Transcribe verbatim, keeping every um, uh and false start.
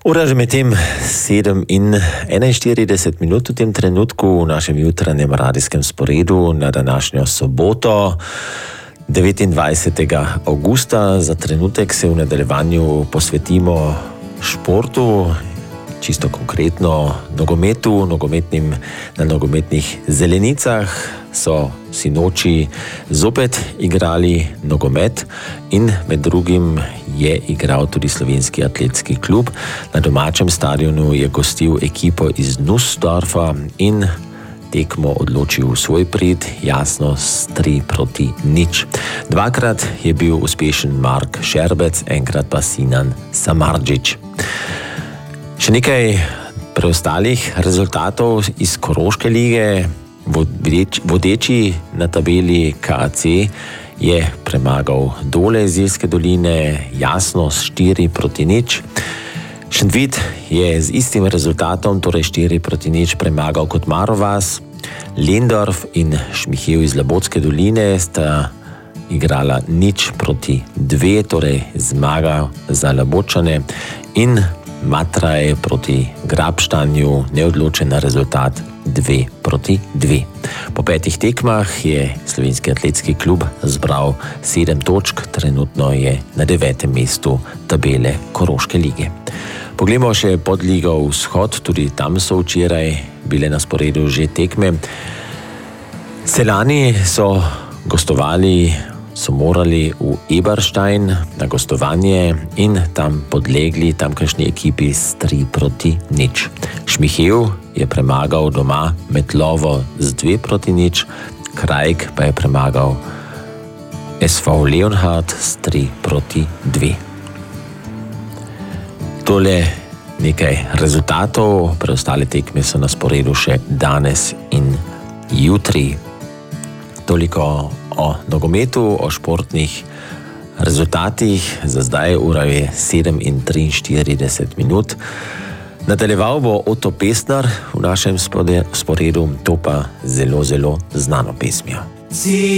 Ura že medtem sedem in enainštirideset minut v tem trenutku v našem jutranjem radijskem sporedu na današnjo soboto, devetindvajsetega avgusta. Za trenutek se v nadaljevanju posvetimo športu, čisto konkretno nogometu, nogometnim, na nogometnih zelenicah so sinoči zopet igrali nogomet in med drugim je igral tudi Slovenski atletski klub. Na domačem stadionu je gostil ekipo iz Nussdorfa in tekmo odločil v svoj prid, jasno s tri proti nič. Dvakrat je bil uspešen Mark Šerbec, enkrat pa Sinan Samardžić. Še nekaj preostalih rezultatov iz Koroške lige. Vodeči na tabeli K A C je premagal Dole iz Ilske doline, jasno s štiri proti nič. Šentvid je z istim rezultatom, torej štiri proti nič, premagal kot Marovas. Lendorf in Šmihev iz Labotske doline sta igrala nič proti dve, torej zmaga za Labotčane, in Matraj proti Grabštanju, neodločen rezultat dve proti dve. Po petih tekmah je Slovenski atletski klub zbral sedem točk, trenutno je na devetem mestu tabele Koroške lige. Poglejmo še podligo Vzhod, tudi tam so včeraj bile na sporedu že tekme. Celjani so gostovali, so morali v Eberstein na gostovanje in tam podlegli tamkajšnji ekipi s tri proti nič. Šmihev je premagal doma Metlovo z dve proti nič, Krajk pa je premagal S V Leonhard s tri proti dve. Tole nekaj rezultatov, preostale tekme so na sporedu še danes in jutri. Toliko o nogometu, o športnih rezultatih. Za zdaj ura je sedem in triinštirideset minut. Nadaljeval bo Oto Pestner v našem sporedu, to pa zelo, zelo znano pesmijo.